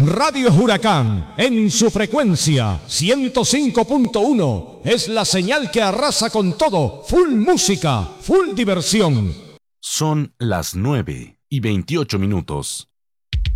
Radio Huracán, en su frecuencia 105.1, es la señal que arrasa con todo. Full música, full diversión. Son las 9:28.